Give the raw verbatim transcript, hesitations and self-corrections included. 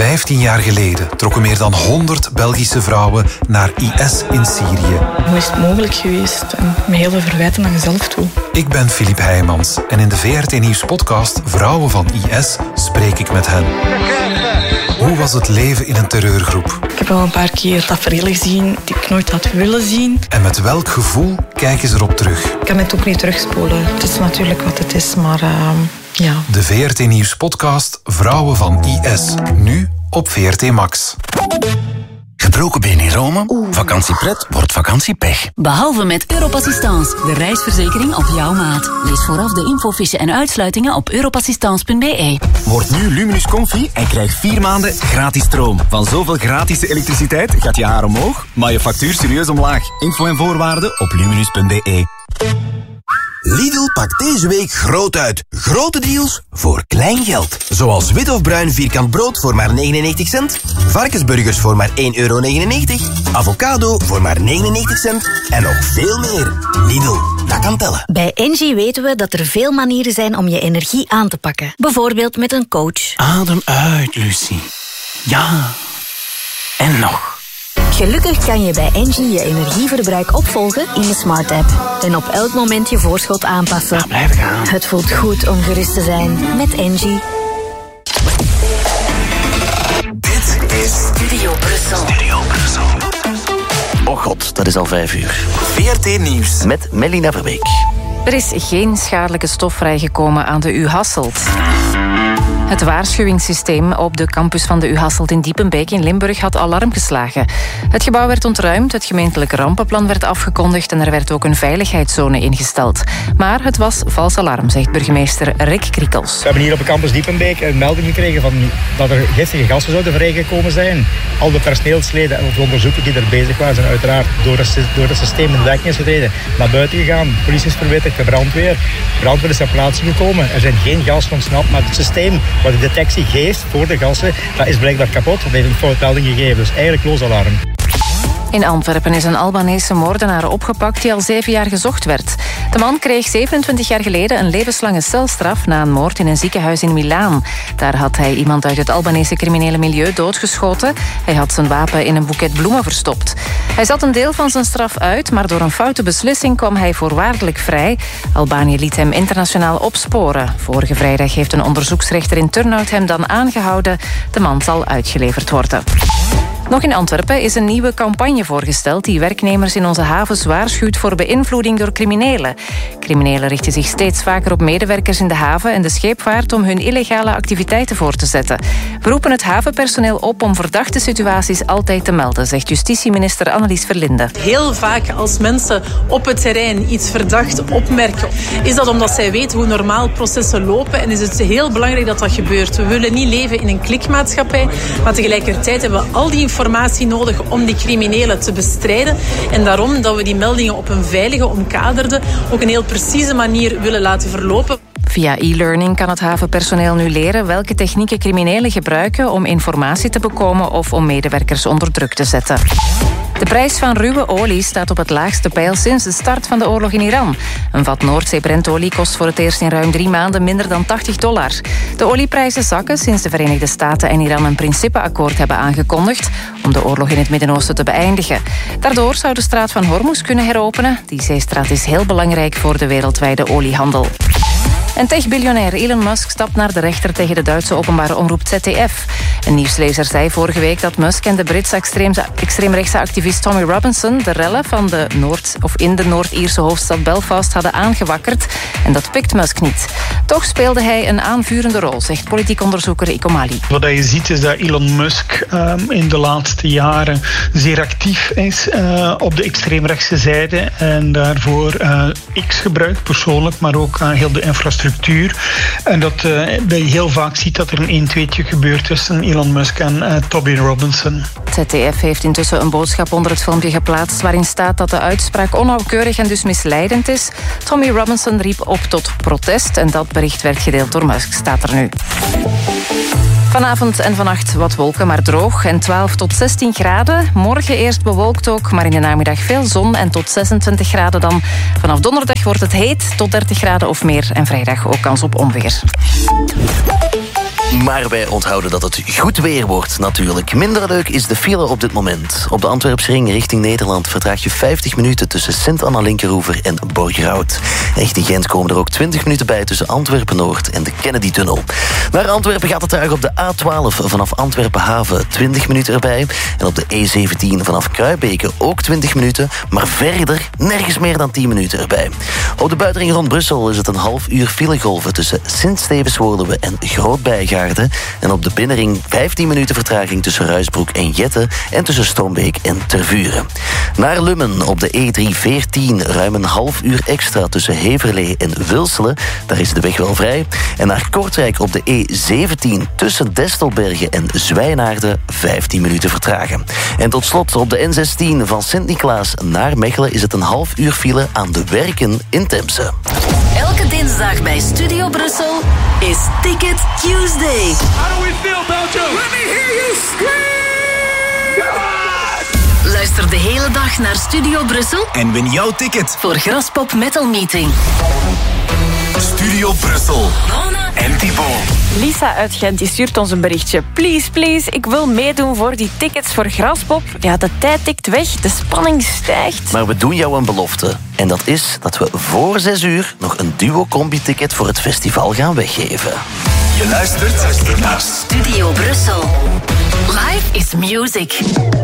Vijftien jaar geleden trokken meer dan honderd Belgische vrouwen naar I S in Syrië. Hoe is het mogelijk geweest? En met heel veel verwijten aan jezelf toe. Ik ben Filip Heijmans en in de V R T Nieuws podcast Vrouwen van I S spreek ik met hen. Hoe was het leven in een terreurgroep? Ik heb al een paar keer taferelen gezien die ik nooit had willen zien. En met welk gevoel kijken ze erop terug? Ik kan het ook niet terugspoelen. Het is natuurlijk wat het is, maar uh, ja. De V R T Nieuws podcast Vrouwen van I S. Nu op V R T Max. Gebroken been in Rome? Oeh. Vakantiepret wordt vakantiepech. Behalve met Europassistance, de reisverzekering op jouw maat. Lees vooraf de infofiche en uitsluitingen op europassistance punt b e. Word nu Luminus Comfy en krijg vier maanden gratis stroom. Van zoveel gratis elektriciteit gaat je haar omhoog, maar je factuur serieus omlaag. Info en voorwaarden op luminus punt b e. Lidl pakt deze week groot uit. Grote deals voor klein geld. Zoals wit of bruin vierkant brood voor maar negenennegentig cent. Varkensburgers voor maar één euro negenennegentig. Avocado voor maar negenennegentig cent. En nog veel meer. Lidl, dat kan tellen. Bij Engie weten we dat er veel manieren zijn om je energie aan te pakken. Bijvoorbeeld met een coach. Adem uit, Lucie. Ja. En nog. Gelukkig kan je bij Engie je energieverbruik opvolgen in de Smart app. En op elk moment je voorschot aanpassen. Ja, blijf gaan. Het voelt goed om gerust te zijn met Engie. Dit is Studio Brussel. Studio Brussel. Oh god, dat is al vijf uur. V R T Nieuws met Melina Verbeek. Er is geen schadelijke stof vrijgekomen aan de U Hasselt. Het waarschuwingssysteem op de campus van de U Hasselt in Diepenbeek in Limburg had alarm geslagen. Het gebouw werd ontruimd, het gemeentelijk rampenplan werd afgekondigd en er werd ook een veiligheidszone ingesteld. Maar het was vals alarm, zegt burgemeester Rick Kriekels. We hebben hier op de campus Diepenbeek een melding gekregen van dat er giftige gassen zouden vrijgekomen zijn. Al de personeelsleden en de onderzoekers die er bezig waren zijn uiteraard door het, door het systeem in werking is getreden naar buiten gegaan. De politie is verwittigd, de brandweer. De brandweer is ter plaatse gekomen. Er zijn geen gassen ontsnapt, maar het systeem wat de detectie geeft voor de gassen, dat is blijkbaar kapot. Dat heeft een foutmelding gegeven, dus eigenlijk loos alarm. In Antwerpen is een Albanese moordenaar opgepakt die al zeven jaar gezocht werd. De man kreeg zevenentwintig jaar geleden een levenslange celstraf na een moord in een ziekenhuis in Milaan. Daar had hij iemand uit het Albanese criminele milieu doodgeschoten. Hij had zijn wapen in een boeket bloemen verstopt. Hij zat een deel van zijn straf uit, maar door een foute beslissing kwam hij voorwaardelijk vrij. Albanië liet hem internationaal opsporen. Vorige vrijdag heeft een onderzoeksrechter in Turnhout hem dan aangehouden. De man zal uitgeleverd worden. Nog in Antwerpen is een nieuwe campagne voorgesteld die werknemers in onze havens waarschuwt voor beïnvloeding door criminelen. Criminelen richten zich steeds vaker op medewerkers in de haven en de scheepvaart om hun illegale activiteiten voor te zetten. We roepen het havenpersoneel op om verdachte situaties altijd te melden, zegt justitieminister Annelies Verlinde. Heel vaak als mensen op het terrein iets verdacht opmerken, is dat omdat zij weten hoe normaal processen lopen en is het heel belangrijk dat dat gebeurt. We willen niet leven in een klikmaatschappij, maar tegelijkertijd hebben we al die informatie nodig om die criminelen te bestrijden. En daarom dat we die meldingen op een veilige, omkaderde, ook een heel precieze manier willen laten verlopen. Via e-learning kan het havenpersoneel nu leren welke technieken criminelen gebruiken om informatie te bekomen of om medewerkers onder druk te zetten. De prijs van ruwe olie staat op het laagste peil sinds de start van de oorlog in Iran. Een vat Noordzee-Brentolie kost voor het eerst in ruim drie maanden minder dan tachtig dollar. De olieprijzen zakken sinds de Verenigde Staten en Iran een principeakkoord hebben aangekondigd om de oorlog in het Midden-Oosten te beëindigen. Daardoor zou de straat van Hormuz kunnen heropenen. Die zeestraat is heel belangrijk voor de wereldwijde oliehandel. En techbiljonair Elon Musk stapt naar de rechter tegen de Duitse openbare omroep Z D F. Een nieuwslezer zei vorige week dat Musk en de Britse extreemrechtse activist Tommy Robinson de rellen van de Noord, of in de Noord-Ierse hoofdstad Belfast hadden aangewakkerd. En dat pikt Musk niet. Toch speelde hij een aanvurende rol, zegt politiek onderzoeker Ikomali. Wat je ziet is dat Elon Musk um, in de laatste jaren zeer actief is uh, op de extreemrechtse zijde en daarvoor uh, X gebruikt persoonlijk, maar ook uh, heel de infrastructuur. En dat, uh, dat je heel vaak ziet dat er een een-tweetje gebeurt tussen Elon Musk en uh, Tommy Robinson. Z D F heeft intussen een boodschap onder het filmpje geplaatst waarin staat dat de uitspraak onnauwkeurig en dus misleidend is. Tommy Robinson riep op tot protest en dat bericht werd gedeeld door Musk, staat er nu. Vanavond en vannacht wat wolken, maar droog en twaalf tot zestien graden. Morgen eerst bewolkt ook, maar in de namiddag veel zon en tot zesentwintig graden dan. Vanaf donderdag wordt het heet tot dertig graden of meer en vrijdag ook kans op onweer. Maar wij onthouden dat het goed weer wordt natuurlijk. Minder leuk is de file op dit moment. Op de Antwerpsring richting Nederland vertraag je vijftig minuten tussen Sint-Anna-Linkeroever en Borgerhout. Richting Gent komen er ook twintig minuten bij tussen Antwerpen-Noord en de Kennedy-tunnel. Naar Antwerpen gaat het traag op de A twaalf vanaf Antwerpen-Haven twintig minuten erbij. En op de E zeventien vanaf Kruibeke ook twintig minuten, maar verder nergens meer dan tien minuten erbij. Op de buitenring rond Brussel is het een half uur filegolven tussen Sint-Stevens-Woluwe en Groot-Bijgaarden. En op de binnenring vijftien minuten vertraging tussen Ruisbroek en Jette en tussen Stoombeek en Tervuren. Naar Lummen op de E driehonderdveertien ruim een half uur extra tussen Heverlee en Wilselen. Daar is de weg wel vrij. En naar Kortrijk op de E zeventien tussen Destelbergen en Zwijnaarden vijftien minuten vertragen. En tot slot op de N zestien van Sint-Niklaas naar Mechelen is het een half uur file aan de Werken in Temse. Elke dinsdag bij Studio Brussel is Ticket Tuesday. How do we feel, Belgium? Let me hear you scream! Luister de hele dag naar Studio Brussel en win jouw ticket voor Graspop Metal Meeting. Studio Brussel en Thibaut. Lisa uit Gent die stuurt ons een berichtje. Please, please, ik wil meedoen voor die tickets voor Graspop. Ja, de tijd tikt weg, de spanning stijgt. Maar we doen jou een belofte. En dat is dat we voor zes uur nog een duo-combi-ticket voor het festival gaan weggeven. Je luistert naar Studio Brussel. Live is music.